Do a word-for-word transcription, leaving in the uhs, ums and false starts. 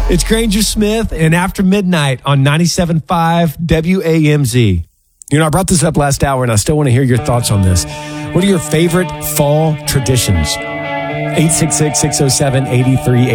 It's Granger Smith and After Midnight on ninety-seven point five W A M Z. You know, I brought this up last hour, and I still want to hear your thoughts on this. What are your favorite fall traditions? eight six six, six oh seven, eight three eight three